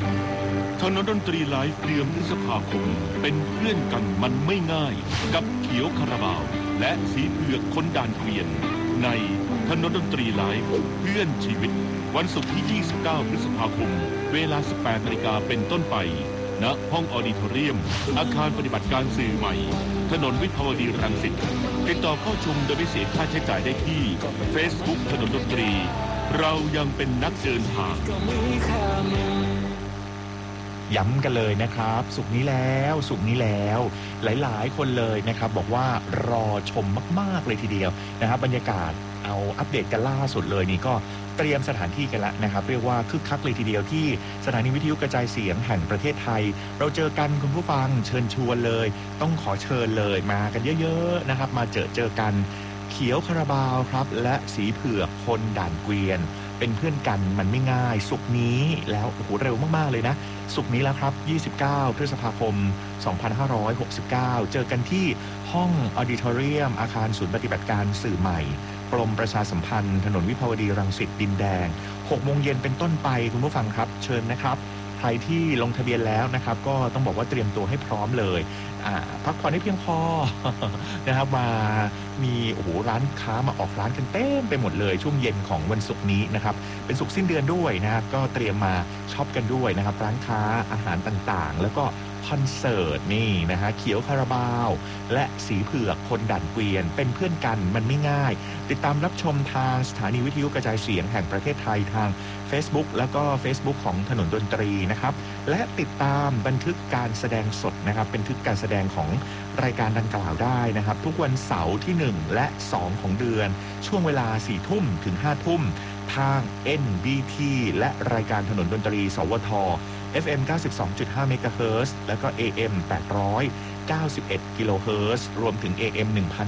ถนนดนตรีไลฟ์เดือนพฤษภาคมเป็นเพื่อนกันมันไม่ง่ายกับเขียวคาราบาวและสีเผือกคนด่านเกวียนในถนนดนตรีไลฟ์เพื่อนชีวิตวันศุกร์ที่ 29 พฤษภาคมเวลา 18 นาฬิกาเป็นต้นไปณห้องออดิทอเรียมอาคารปฏิบัติการสื่อใหม่ถนนวิภาวดีรังสิตติดต่อเข้าชมโดยไม่เสียค่าใช้จ่ายได้ที่ Facebook ถนนดนตรีเรายังเป็นนักเดินทางย้ำกันเลยนะครับศุกร์นี้แล้วหลายๆคนเลยนะครับบอกว่ารอชมมากๆเลยทีเดียวนะครับบรรยากาศเอาอัปเดตกันล่าสุดเลยนี่ก็เตรียมสถานที่กันแล้วนะครับเรียกว่าคึกคักเลยทีเดียวที่สถานีวิทยุกระจายเสียงแห่งประเทศไทยเราเจอกันคุณผู้ฟังเชิญชวนเลยต้องขอเชิญเลยมากันเยอะๆนะครับมาเจอกันเขียวคาราบาวครับและสีเผือกคนด่านเกวียนเป็นเพื่อนกันมันไม่ง่ายศุกร์นี้แล้วโอ้โหเร็วมากๆเลยนะศุกร์นี้แล้วครับ29 พฤษภาคม 2569เจอกันที่ห้องออดิทอเรียมอาคารศูนย์ปฏิบัติการสื่อใหม่กรมประชาสัมพันธ์ถนนวิภาวดีรังสิตดินแดง 6 โมงเย็นเป็นต้นไปคุณผู้ฟังครับเชิญนะครับใครที่ลงทะเบียนแล้วนะครับก็ต้องบอกว่าเตรียมตัวให้พร้อมเลยพักผ่อนให้เพียงพอ นะครับมามีโอ้โหร้านค้ามาออกร้านกันเต็มไปหมดเลยช่วงเย็นของวันศุกร์นี้นะครับเป็นศุกร์สิ้นเดือนด้วยนะครับก็เตรียมมาช็อปกันด้วยนะครับร้านค้าอาหารต่างๆแล้วก็คอนเสิร์ตนี่นะฮะเขียวคาราบาวและสีเผือกคนด่านเกวียนเป็นเพื่อนกันมันไม่ง่ายติดตามรับชมทางสถานีวิทยุกระจายเสียงแห่งประเทศไทยทาง Facebook แล้วก็ Facebook ของถนนดนตรีนะครับและติดตามบันทึกการแสดงสดนะครับบันทึกการแสดงของรายการดังกล่าวได้นะครับทุกวันเสาร์ที่1และ2ของเดือนช่วงเวลา 4 ทุ่มถึง 5 ทุ่มทาง NBT และรายการถนนดนตรีสวทFM 92.5 เมกะเฮิรตซ์แล้วก็ AM 891 กิโลเฮิรตซ์รวมถึง AM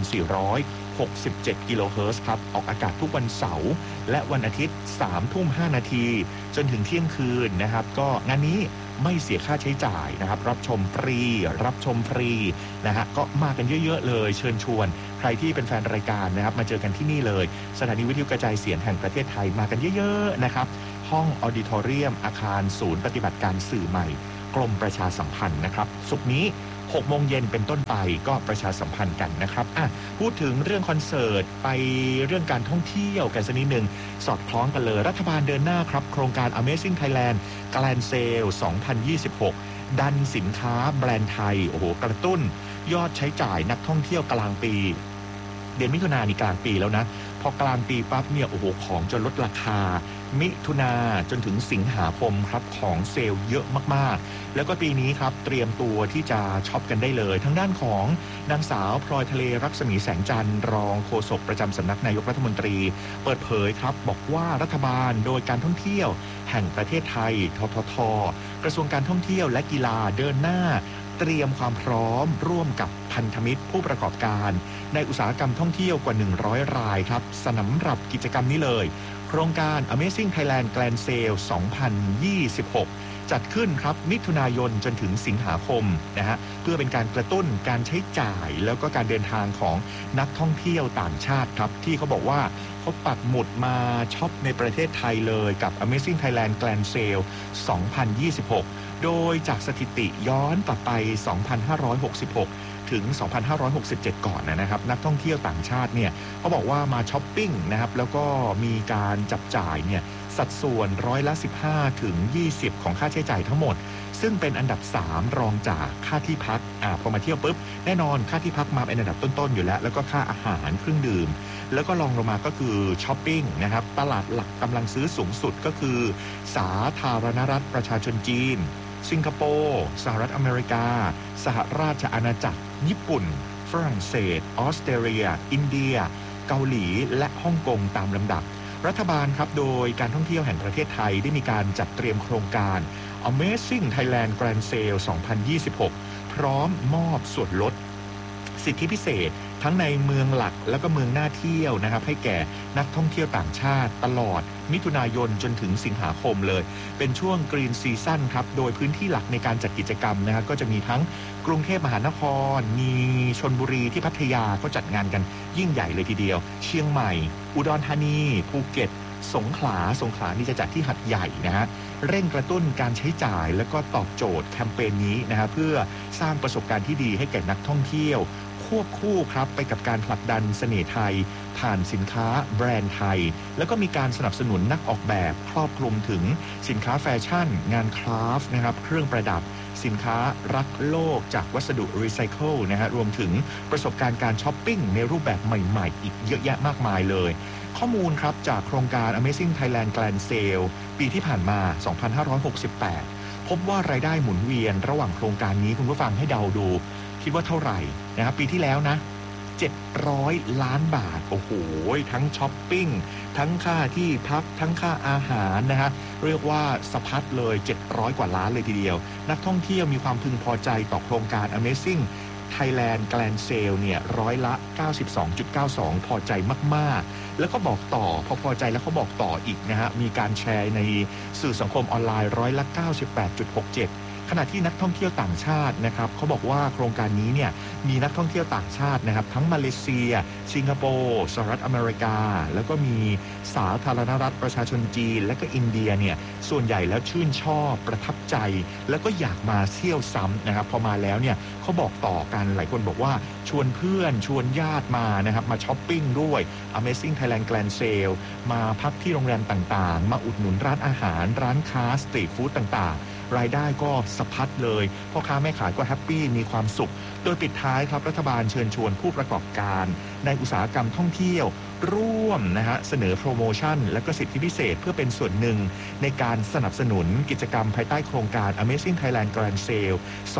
1,467 กิโลเฮิรตซ์ครับออกอากาศทุกวันเสาร์และวันอาทิตย์ 3 ทุ่ม 5 นาทีจนถึงเที่ยงคืนนะครับก็งานนี้ไม่เสียค่าใช้จ่ายนะครับรับชมฟรีนะฮะก็มากันเยอะๆเลยเชิญชวนใครที่เป็นแฟนรายการนะครับมาเจอกันที่นี่เลยสถานีวิทยุกระจายเสียงแห่งประเทศไทยมากันเยอะๆนะครับห้องออดิทอเรียมอาคารศูนย์ปฏิบัติการสื่อใหม่กรมประชาสัมพันธ์นะครับศุกร์นี้6 โมงเย็นเป็นต้นไปก็ประชาสัมพันธ์กันนะครับพูดถึงเรื่องคอนเสิร์ตไปเรื่องการท่องเที่ยวกันสักนิดหนึ่งสอดคล้องกันเลยรัฐบาลเดินหน้าครับโครงการ Amazing Thailand Grand Sale 2026 ดันสินค้าแบรนด์ไทยโอ้โหกระตุ้นยอดใช้จ่ายนักท่องเที่ยวกลางปีเดือนมิถุนายนนี่กลางปีแล้วนะพอกลางปีปั๊บเนี่ยโอ้โหของจนลดราคามิถุนาจนถึงสิงหาคมครับของเซลล์เยอะมากๆแล้วก็ปีนี้ครับเตรียมตัวที่จะช็อปกันได้เลยทั้งด้านของนางสาวพลอยทะเลรัศมีแสงจันทร์รองโฆษกประจำสำนักนายกรัฐมนตรีเปิดเผยครับบอกว่ารัฐบาลโดยการท่องเที่ยวแห่งประเทศไทยททท.กระทรวงการท่องเที่ยวและกีฬาเดินหน้าเตรียมความพร้อมร่วมกับพันธมิตรผู้ประกอบการในอุตสาหกรรมท่องเที่ยวกว่า100 รายครับสำหรับกิจกรรมนี้เลยโครงการ Amazing Thailand Grand Sale 2026 จัดขึ้นครับมิถุนายนจนถึงสิงหาคมนะฮะเพื่อเป็นการกระตุ้นการใช้จ่ายแล้วก็การเดินทางของนักท่องเที่ยวต่างชาติครับที่เขาบอกว่าเขาปักหมุดมาช็อปในประเทศไทยเลยกับ Amazing Thailand Grand Sale 2026 โดยจากสถิติย้อนกลับไป 2566 ถึง 2567 ก่อนนะครับนักท่องเที่ยวต่างชาติเนี่ยเขาบอกว่ามาช้อปปิ้งนะครับแล้วก็มีการจับจ่ายเนี่ยสัดส่วน15%ถึง 20% ของค่าใช้จ่ายทั้งหมดซึ่งเป็นอันดับ3รองจากค่าที่พักพอมาเที่ยวปุ๊บแน่นอนค่าที่พักมาเป็นอันดับต้นๆอยู่แล้วก็ค่าอาหารเครื่องดื่มแล้วก็รองลงมาก็คือช้อปปิ้งนะครับตลาดหลักกำลังซื้อสูงสุดก็คือสาธารณรัฐประชาชนจีนสิงคโปร์สหรัฐอเมริกาสหราชอาณาจักรญี่ปุ่นฝรั่งเศสออสเตรเลียอินเดียเกาหลีและฮ่องกงตามลำดับรัฐบาลครับโดยการท่องเที่ยวแห่งประเทศไทยได้มีการจัดเตรียมโครงการ Amazing Thailand Grand Sale 2026 พร้อมมอบส่วนลดสิทธิพิเศษทั้งในเมืองหลักแล้วก็เมืองน่าเที่ยวนะครับให้แก่นักท่องเที่ยวต่างชาติตลอดมิถุนายนจนถึงสิงหาคมเลยเป็นช่วงกรีนซีซั่นครับโดยพื้นที่หลักในการจัดกิจกรรมนะครับก็จะมีทั้งกรุงเทพมหานครมีชลบุรีที่พัทยาก็จัดงานกันยิ่งใหญ่เลยทีเดียวเชียงใหม่อุดรธานีภูเก็ตสงขลานี่จะจัดที่หัดใหญ่นะฮะเร่งกระตุ้นการใช้จ่ายแล้วก็ตอบโจทย์แคมเปญนี้นะฮะเพื่อสร้างประสบการณ์ที่ดีให้แก่นักท่องเที่ยวควบคู่ครับไปกับการผลักดันเสน่ห์ไทยผ่านสินค้าแบรนด์ไทยแล้วก็มีการสนับสนุนนักออกแบบครอบคลุมถึงสินค้าแฟชั่นงานคราฟต์นะครับเครื่องประดับสินค้ารักโลกจากวัสดุรีไซเคิลนะฮะรวมถึงประสบการณ์การช้อปปิ้งในรูปแบบใหม่ๆอีกเยอะแยะมากมายเลยข้อมูลครับจากโครงการ Amazing Thailand Grand Sale ปีที่ผ่านมา 2568 พบว่ารายได้หมุนเวียนระหว่างโครงการนี้คุณผู้ฟังให้เดาดูคิดว่าเท่าไหร่นะครับปีที่แล้วนะ700 ล้านบาทโอ้โหทั้งช้อปปิ้งทั้งค่าที่พักทั้งค่าอาหารนะฮะเรียกว่าสะพัดเลย700 กว่าล้านเลยทีเดียวนักท่องเที่ยวมีความพึงพอใจต่อโครงการ Amazing Thailand Grand Sale เนี่ยร้อยละ 92.92 พอใจมากๆแล้วก็บอกต่อพอใจแล้วเขาบอกต่ออีกนะฮะมีการแชร์ในสื่อสังคมออนไลน์ร้อยละ 98.67ขณะที่นักท่องเที่ยวต่างชาตินะครับเขาบอกว่าโครงการนี้เนี่ยมีนักท่องเที่ยวต่างชาตินะครับทั้งมาเลเซียสิงคโปร์สหรัฐอเมริกาแล้วก็มีสาธารณรัฐประชาชนจีนและก็อินเดียเนี่ยส่วนใหญ่แล้วชื่นชอบประทับใจแล้วก็อยากมาเที่ยวซ้ำนะครับพอมาแล้วเนี่ยเขาบอกต่อกันหลายคนบอกว่าชวนเพื่อนชวนญาติมานะครับมาช้อปปิ้งด้วย Amazing Thailand Grand Sale มาพักที่โรงแรมต่างๆมาอุดหนุนร้านอาหารร้านค้าสตรีทฟู้ดต่างๆรายได้ก็สะพัดเลยพ่อค้าแม่ขายก็แฮปปี้มีความสุขโดยปิดท้ายครับรัฐบาลเชิญชวนผู้ประกอบการในอุตสาหกรรมท่องเที่ยวร่วมนะฮะเสนอโปรโมชั่นและก็สิทธิพิเศษเพื่อเป็นส่วนหนึ่งในการสนับสนุนกิจกรรมภายใต้โครงการ Amazing Thailand Grand Sale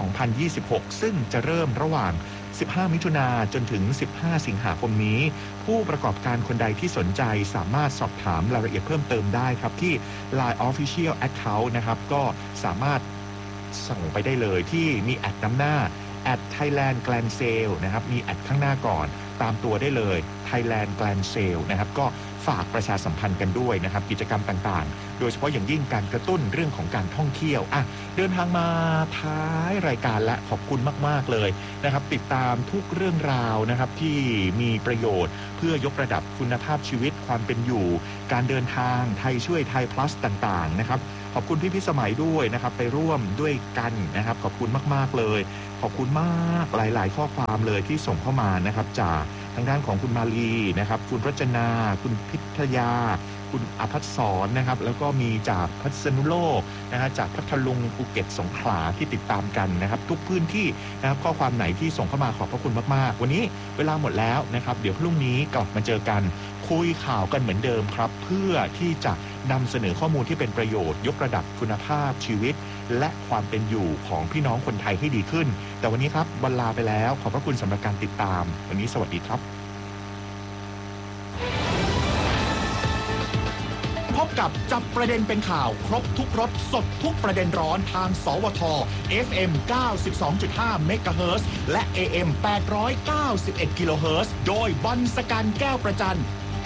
2026 ซึ่งจะเริ่มระหว่าง15 มิถุนายนจนถึง15 สิงหาคมนี้ผู้ประกอบการคนใดที่สนใจสามารถสอบถามรายละเอียดเพิ่มเติมได้ครับที่ Line Official Account นะครับก็สามารถส่งไปได้เลยที่มีแอดนำหน้า @Thailand Grand Sale นะครับมีแอดข้างหน้าก่อนตามตัวได้เลย Thailand Grand Sale นะครับก็ฝากประชาสัมพันธ์กันด้วยนะครับกิจกรรมต่างๆโดยเฉพาะอย่างยิ่งการกระตุ้นเรื่องของการท่องเที่ยวเดินทางมาท้ายรายการและขอบคุณมากๆเลยนะครับติดตามทุกเรื่องราวนะครับที่มีประโยชน์เพื่อยกระดับคุณภาพชีวิตความเป็นอยู่การเดินทางไทยช่วยไทย plus ต่างๆนะครับขอบคุณพี่สมัยด้วยนะครับไปร่วมด้วยกันนะครับขอบคุณมากๆเลยขอบคุณมากหลายๆข้อความเลยที่ส่งเข้ามานะครับจากทางด้านของคุณมาลีนะครับคุณรจนาคุณพิทยาคุณอภัสสรนะครับแล้วก็มีจากพัษณุโลกนะฮะจากพัทลุงภูเก็ตสงขลาที่ติดตามกันนะครับทุกพื้นที่นะครับข้อความไหนที่ส่งเข้ามาขอบพระคุณมากๆวันนี้เวลาหมดแล้วนะครับเดี๋ยวพรุ่งนี้กลับมาเจอกันคุยข่าวกันเหมือนเดิมครับเพื่อที่จะนำเสนอข้อมูลที่เป็นประโยชน์ยกระดับคุณภาพชีวิตและความเป็นอยู่ของพี่น้องคนไทยให้ดีขึ้นแต่วันนี้ครับวันลาไปแล้วขอบพระคุณสำหรับการติดตามวันนี้สวัสดีครับพบกับจับประเด็นเป็นข่าวครบทุกรสสดทุกประเด็นร้อนทางสวท FM 92.5 เมกะเฮิรตซ์และ AM 891 กิโลเฮิรตซ์โดยบอลสกันแก้วประจัน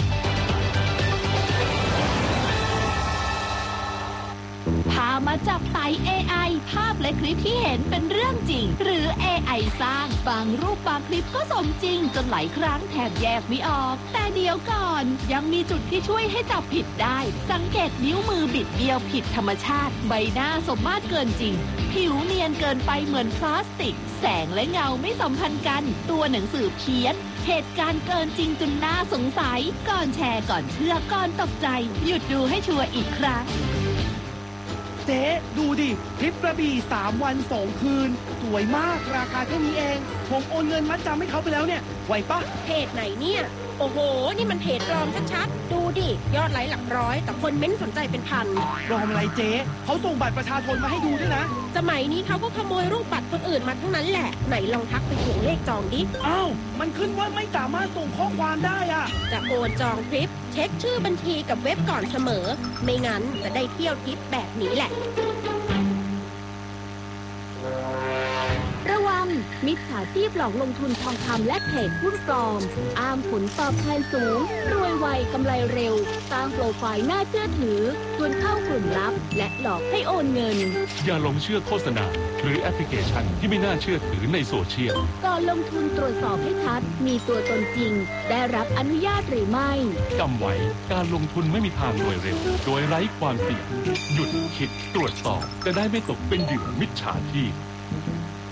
พามาจับไต่ AI ภาพและคลิปที่เห็นเป็นเรื่องจริงหรือ AI สร้างบางรูปบางคลิปก็สมจริงจนหลายครั้งแทบแยกไม่ออกแต่เดี๋ยวก่อนยังมีจุดที่ช่วยให้จับผิดได้สังเกตนิ้วมือบิดเบี้ยวผิดธรรมชาติใบหน้าสมมาตรเกินจริงผิวเนียนเกินไปเหมือนพลาสติกแสงและเงาไม่สัมพันธ์กันตัวหนังสือเพี้ยนเหตุการณ์เกินจริงจนน่าสงสัยก่อนแชร์ก่อนเชื่อก่อนตกใจหยุดดูให้ชัวร์อีกครั้งเจ๊ดูดิทริปกระบี่3 วัน 2 คืนสวยมากราคาแค่นี้เองผมโอนเงินมัดจำให้เขาไปแล้วเนี่ยไหวปะเพจไหนเนี่ยโอ้โหนี่มันเพจปลอมชัดๆดูดิยอดไลค์หลักร้อยแต่คนเม้นสนใจเป็นพันปลอมอะไรเจ๊เขาส่งบัตรประชาชนมาให้ดูด้วยนะสมัยนี้เขาก็ขโมยรูปบัตรคนอื่นมาทั้งนั้นแหละไหนลองทักไปทวงเลขจองดิอ้าวมันขึ้นว่าไม่สามารถส่งข้อความได้อ่ะจะโอนจองทริปเช็คชื่อบัญชีกับเว็บก่อนเสมอไม่งั้นจะได้เที่ยวทริปแบบนี้แหละระวังมิมิจฉาชีพหลอกลงทุนทองคำและเทรดหุ้นปลอมอ้างผลตอบแทนสูงรวยไวกำไรเร็วสร้างโปรไฟล์น่าเชื่อถือชวนเข้ากลุ่มลับและหลอกให้โอนเงินอย่าหลงเชื่อโฆษณาหรือแอปพลิเคชันที่ไม่น่าเชื่อถือในโซเชียลก่อนลงทุนตรวจสอบให้ชัดมีตัวตนจริงได้รับอนุญาตหรือไม่จำไว้การลงทุนไม่มีทางรวยเร็วโดยไร้ความเสี่ยงหยุดคิดตรวจสอบจะได้ไม่ตกเป็นเหยื่อมิจฉาชีพ